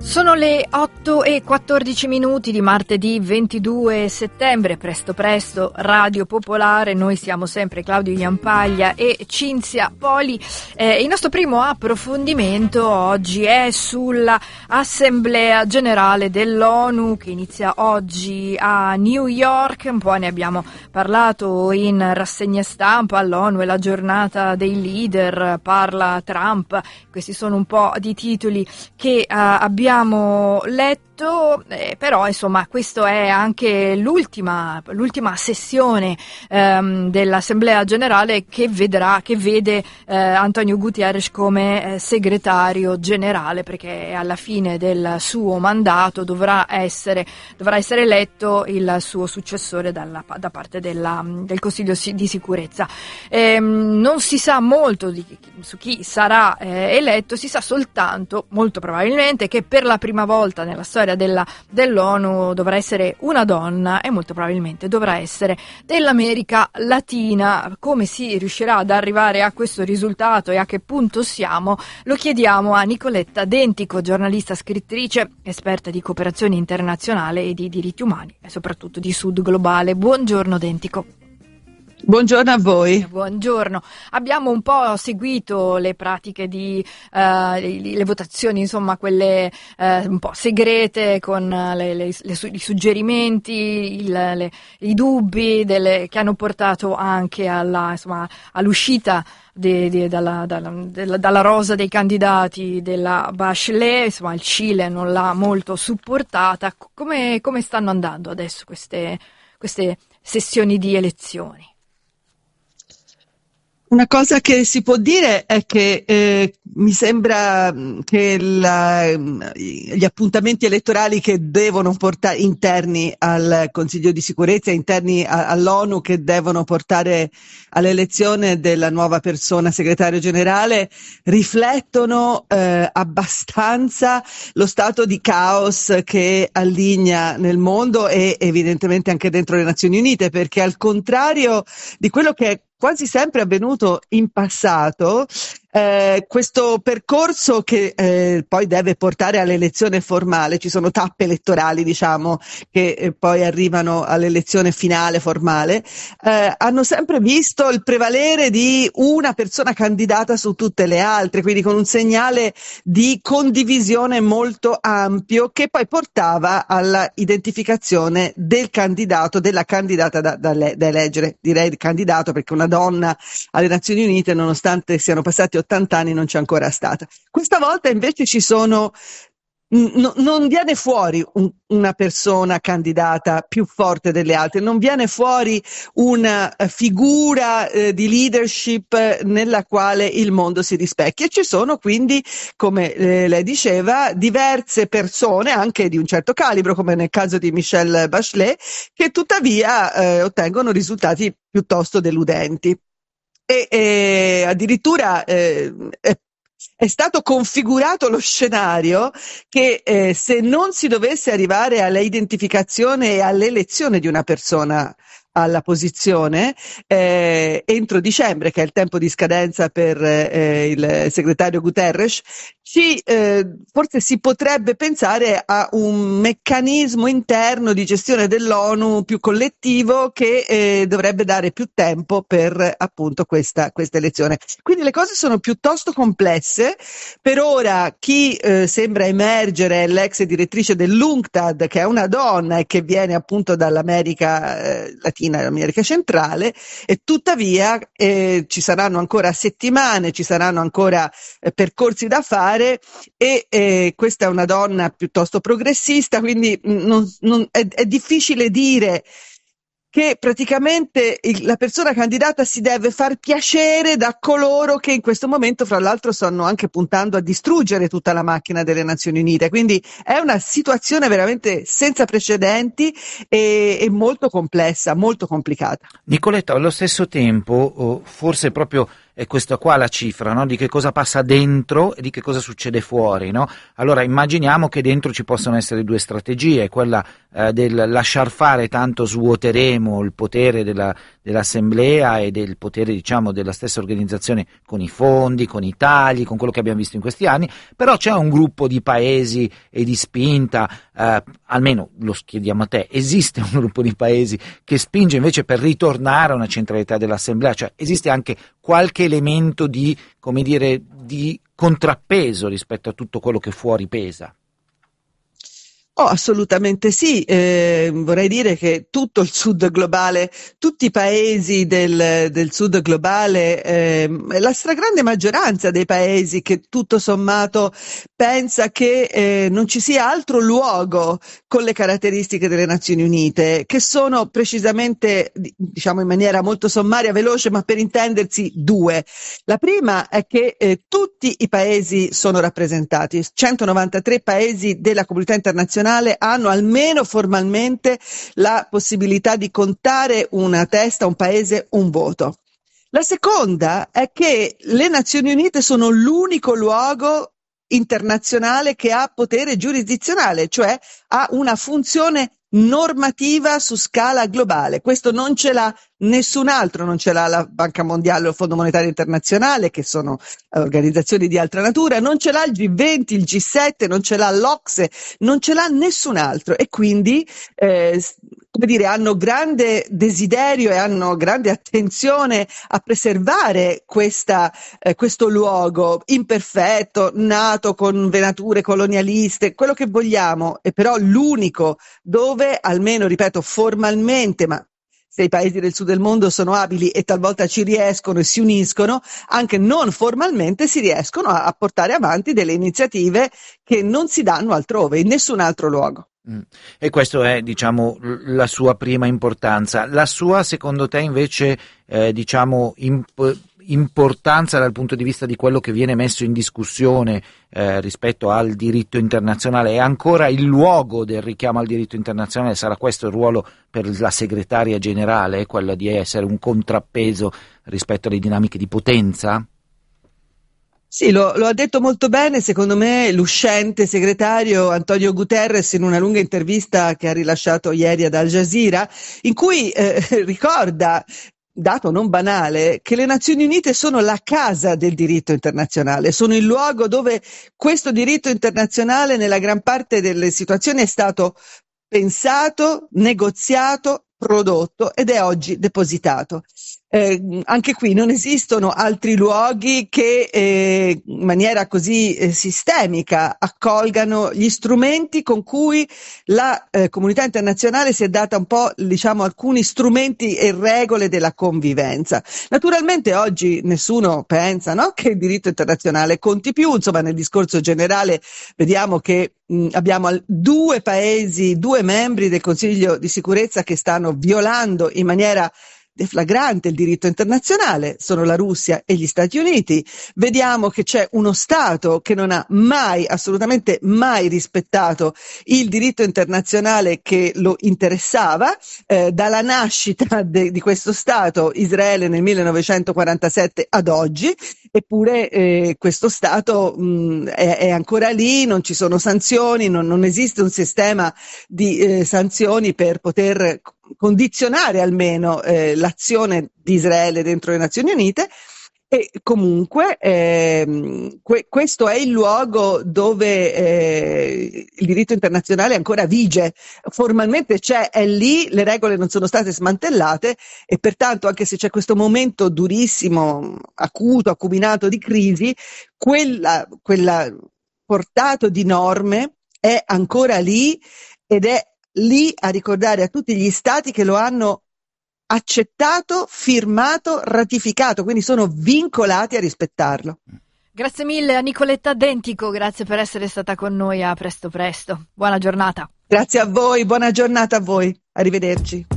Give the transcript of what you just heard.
Sono le 8:14 di martedì 22 settembre, presto Radio Popolare, noi siamo sempre Claudio Iampaglia e Cinzia Poli. Il nostro primo approfondimento oggi è sulla Assemblea Generale dell'ONU che inizia oggi a New York. Un po' ne abbiamo parlato in rassegna stampa. All'ONU è la giornata dei leader, parla Trump. Questi sono un po' di titoli che abbiamo letto, però insomma questo è anche l'ultima sessione dell'Assemblea Generale che vede Antonio Guterres come segretario generale, perché alla fine del suo mandato dovrà essere eletto il suo successore da parte del Consiglio di sicurezza. Non si sa molto su chi sarà eletto, si sa soltanto molto probabilmente che per la prima volta nella storia dell'ONU dovrà essere una donna e molto probabilmente dovrà essere dell'America Latina. Come si riuscirà ad arrivare a questo risultato e a che punto siamo, lo chiediamo a Nicoletta Dentico, giornalista, scrittrice, esperta di cooperazione internazionale e di diritti umani e soprattutto di Sud Globale. Buongiorno Dentico. Buongiorno a voi. Buongiorno. Abbiamo un po' seguito le pratiche le votazioni, insomma, quelle un po' segrete con i suggerimenti, i dubbi che hanno portato anche all'uscita dalla rosa dei candidati della Bachelet. Insomma, il Cile non l'ha molto supportata. Come stanno andando adesso queste sessioni di elezioni? Una cosa che si può dire è che mi sembra che gli appuntamenti elettorali che devono portare interni al Consiglio di sicurezza, interni all'ONU, che devono portare all'elezione della nuova persona segretario generale, riflettono abbastanza lo stato di caos che alligna nel mondo e evidentemente anche dentro le Nazioni Unite, perché al contrario di quello che è quasi sempre avvenuto in passato, questo percorso che poi deve portare all'elezione formale, ci sono tappe elettorali, diciamo, che poi arrivano all'elezione finale formale, hanno sempre visto il prevalere di una persona candidata su tutte le altre, quindi con un segnale di condivisione molto ampio che poi portava alla identificazione del candidato, della candidata da eleggere. Direi il candidato perché una donna alle Nazioni Unite, nonostante siano passati 80 anni, non c'è ancora stata. Questa volta invece non viene fuori una persona candidata più forte delle altre, non viene fuori una figura di leadership nella quale il mondo si rispecchia, e ci sono quindi, come lei diceva, diverse persone anche di un certo calibro, come nel caso di Michelle Bachelet, che tuttavia ottengono risultati piuttosto deludenti. E addirittura è stato configurato lo scenario che se non si dovesse arrivare alla identificazione e all'elezione di una persona alla posizione entro dicembre, che è il tempo di scadenza per il segretario Guterres, forse si potrebbe pensare a un meccanismo interno di gestione dell'ONU più collettivo che dovrebbe dare più tempo per appunto questa elezione. Quindi le cose sono piuttosto complesse. Per ora chi sembra emergere è l'ex direttrice dell'UNCTAD, che è una donna e che viene appunto dall'America Latina, l'America centrale, e tuttavia ci saranno ancora settimane, ci saranno ancora percorsi da fare, e questa è una donna piuttosto progressista, quindi è difficile dire che praticamente la persona candidata si deve far piacere da coloro che in questo momento, fra l'altro, stanno anche puntando a distruggere tutta la macchina delle Nazioni Unite. Quindi è una situazione veramente senza precedenti e molto complessa, molto complicata. Nicoletta, allo stesso tempo, forse proprio è questa qua la cifra, no? Di che cosa passa dentro e di che cosa succede fuori, no? Allora immaginiamo che dentro ci possano essere due strategie, quella del lasciar fare, tanto svuoteremo il potere dell'assemblea e del potere, diciamo, della stessa organizzazione con i fondi, con i tagli, con quello che abbiamo visto in questi anni, però c'è un gruppo di paesi e di spinta, almeno lo chiediamo a te, esiste un gruppo di paesi che spinge invece per ritornare a una centralità dell'assemblea, cioè esiste anche qualche elemento di, come dire, di contrappeso rispetto a tutto quello che fuori pesa? Oh, assolutamente sì, vorrei dire che tutto il sud globale, tutti i paesi del sud globale, la stragrande maggioranza dei paesi che tutto sommato pensa che non ci sia altro luogo con le caratteristiche delle Nazioni Unite, che sono precisamente, diciamo in maniera molto sommaria, veloce, ma per intendersi due. La prima è che tutti i paesi sono rappresentati, 193 paesi della comunità internazionale hanno almeno formalmente la possibilità di contare una testa, un paese, un voto. La seconda è che le Nazioni Unite sono l'unico luogo internazionale che ha potere giurisdizionale, cioè ha una funzione normativa su scala globale. Questo non ce l'ha nessun altro, non ce l'ha la Banca Mondiale o il Fondo Monetario Internazionale, che sono organizzazioni di altra natura, non ce l'ha il G20, il G7, non ce l'ha l'Ocse, non ce l'ha nessun altro, e quindi come dire, hanno grande desiderio e hanno grande attenzione a preservare questo luogo imperfetto, nato con venature colonialiste, quello che vogliamo, è però l'unico dove, almeno ripeto formalmente, ma se i paesi del sud del mondo sono abili e talvolta ci riescono e si uniscono, anche non formalmente si riescono a portare avanti delle iniziative che non si danno altrove, in nessun altro luogo. E questo è, diciamo, la sua prima importanza. La sua, secondo te, invece, diciamo, importanza dal punto di vista di quello che viene messo in discussione rispetto al diritto internazionale, è ancora il luogo del richiamo al diritto internazionale? Sarà questo il ruolo per la segretaria generale, quello di essere un contrappeso rispetto alle dinamiche di potenza? Sì, lo ha detto molto bene, secondo me, l'uscente segretario Antonio Guterres in una lunga intervista che ha rilasciato ieri ad Al Jazeera, in cui ricorda, dato non banale, che le Nazioni Unite sono la casa del diritto internazionale, sono il luogo dove questo diritto internazionale nella gran parte delle situazioni è stato pensato, negoziato, prodotto ed è oggi depositato. Anche qui non esistono altri luoghi che in maniera così sistemica accolgano gli strumenti con cui la comunità internazionale si è data un po', diciamo, alcuni strumenti e regole della convivenza. Naturalmente oggi nessuno pensa, no, che il diritto internazionale conti più, insomma nel discorso generale vediamo che abbiamo due paesi, due membri del Consiglio di sicurezza che stanno violando in maniera deflagrante il diritto internazionale, sono la Russia e gli Stati Uniti. Vediamo che c'è uno Stato che non ha mai, assolutamente mai rispettato il diritto internazionale che lo interessava, dalla nascita di questo Stato, Israele, nel 1947 ad oggi, eppure questo Stato è ancora lì, non ci sono sanzioni, non esiste un sistema di sanzioni per poter condizionare almeno l'azione di Israele dentro le Nazioni Unite. E comunque questo è il luogo dove il diritto internazionale ancora vige, formalmente c'è, è lì, le regole non sono state smantellate e pertanto anche se c'è questo momento durissimo, acuto, acuminato di crisi, quella portato di norme è ancora lì ed è lì a ricordare a tutti gli stati che lo hanno accettato, firmato, ratificato, quindi sono vincolati a rispettarlo. Grazie mille a Nicoletta Dentico, grazie per essere stata con noi a Presto Presto. Buona giornata. Grazie a voi, buona giornata a voi, arrivederci.